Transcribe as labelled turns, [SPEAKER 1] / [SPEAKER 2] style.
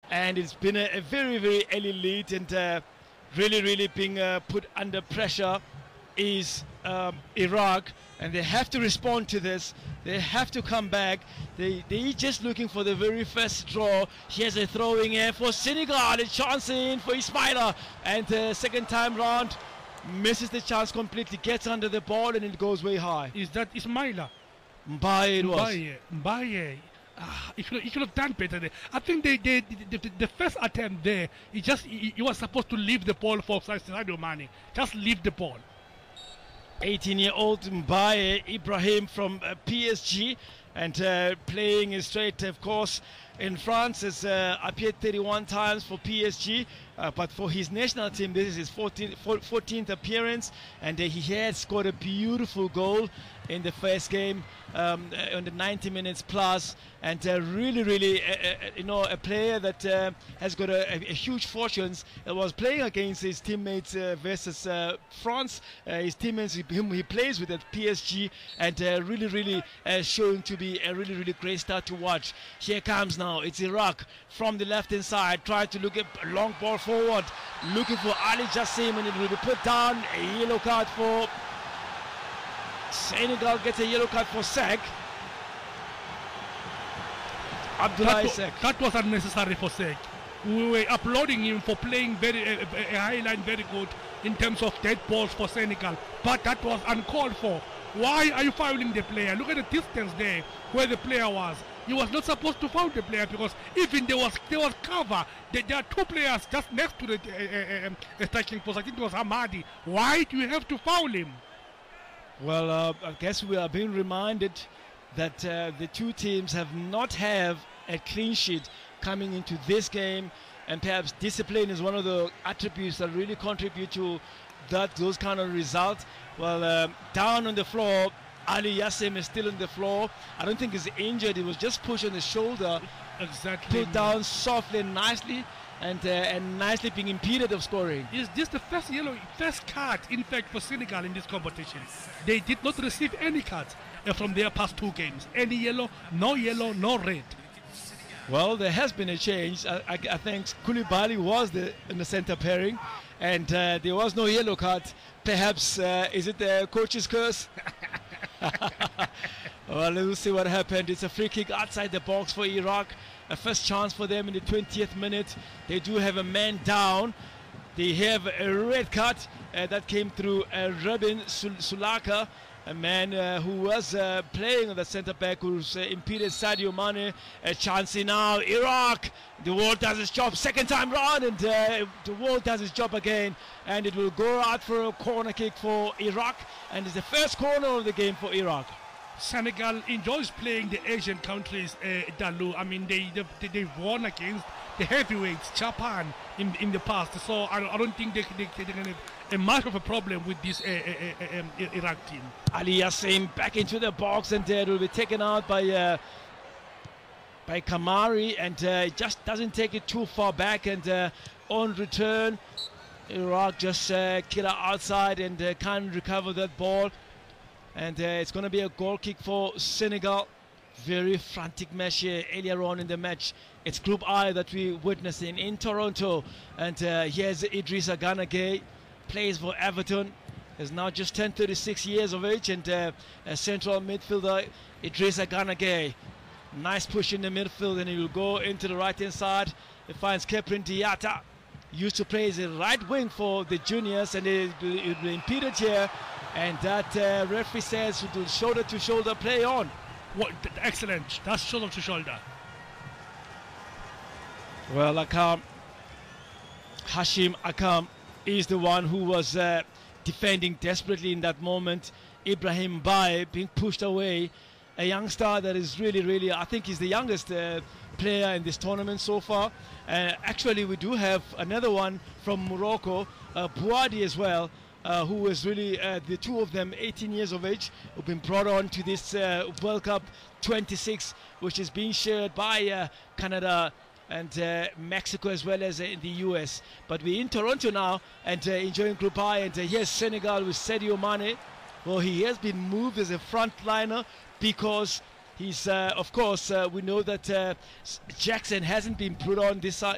[SPEAKER 1] and it's been a very, very early lead, and really being put under pressure is Iraq, and they have to respond to this. They have to come back. They're just looking for the very first draw. Here's a throwing air for Senegal. A chance in for Ismaila, and second time round misses the chance completely. Gets under the ball and it goes way high.
[SPEAKER 2] Is that Ismaila?
[SPEAKER 1] Mbaye it was.
[SPEAKER 2] Mbaye. He could have done better there. I think the first attempt there, he was supposed to leave the ball for Sadio Mane. Just leave the ball.
[SPEAKER 1] 18-year-old Mbaye Ibrahim from PSG, and playing straight, of course, in France. Has appeared 31 times for PSG, but for his national team, this is his 14th appearance, and he had scored a beautiful goal in the first game on the 90 minutes plus, and really a player that has got a huge fortunes. It was playing against his teammates versus France, his teammates whom he plays with at PSG, and really showing to be a really great start to watch. Here comes now, it's Iraq from the left hand side, trying to look at a long ball forward, looking for Ali Jassim, and it will be put down. A yellow card for Senegal. Gets a yellow card for Seck. Abdoulaye Seck.
[SPEAKER 2] That was unnecessary for Seck. We were applauding him for playing a high line very good in terms of dead balls for Senegal, but that was uncalled for. Why are you fouling the player? Look at the distance there where the player was. He was not supposed to foul the player, because even there was cover. There are two players just next to the striking post. I think it was Hamadi. Why do you have to foul him?
[SPEAKER 1] Well, I guess we are being reminded that the two teams have not have a clean sheet coming into this game, and perhaps discipline is one of the attributes that really contribute to those kind of results. Well, down on the floor, Ali Yassim is still on the floor. I don't think he's injured. He was just pushed on the shoulder.
[SPEAKER 2] Exactly.
[SPEAKER 1] Put down softly and nicely, and nicely being impeded of scoring.
[SPEAKER 2] Is this the first card, in fact, for Senegal in this competition? They did not receive any cards from their past two games. Any yellow, no red.
[SPEAKER 1] Well, there has been a change. I think Koulibaly was in the center pairing, and there was no yellow card. Perhaps, is it the coach's curse? Well, let's see what happened. It's a free kick outside the box for Iraq. A first chance for them in the 20th minute. They do have a man down. They have a red card that came through Rabin Sulaka, a man who was playing on the centre back, who's impeded Sadio Mane. A chance now, Iraq. The wall does its job second time round, and the wall does its job again, and it will go out for a corner kick for Iraq, and it's the first corner of the game for Iraq.
[SPEAKER 2] Senegal enjoys playing the Asian countries, Dalu. I mean, they've won against the heavyweights, Japan, in the past. So I don't think they're going to have a much of a problem with this Iraq team.
[SPEAKER 1] Ali Yassim back into the box, and it will be taken out by Kamari, and it just doesn't take it too far back, and on return Iraq just killer outside and can't recover that ball, and it's going to be a goal kick for Senegal. Very frantic match here earlier on in the match. It's Group I that we're witnessing in Toronto, and here's Idrissa Gana Gueye, plays for Everton, is now just 36 years of age, and a central midfielder, Idrissa Gana Gueye. Nice push in the midfield, and he will go into the right hand side. It finds Keprin Diatta, used to play as a right wing for the juniors, and it will be impeded here, and that referee says to shoulder to shoulder play on.
[SPEAKER 2] What excellent, that's shoulder to shoulder.
[SPEAKER 1] Well, Hashim Akam is the one who was defending desperately in that moment. Ibrahim Mbaye being pushed away, a young star that is really, I think he's the youngest player in this tournament so far. Actually, we do have another one from Morocco, Bouadi as well, who was really, the two of them, 18 years of age, who've been brought on to this World Cup 26, which is being shared by Canada and Mexico, as well as in the US. But we're in Toronto now, and enjoying Group I, and here's Senegal with Sadio Mane. Well, he has been moved as a frontliner because he's, of course, we know that Jackson hasn't been put on this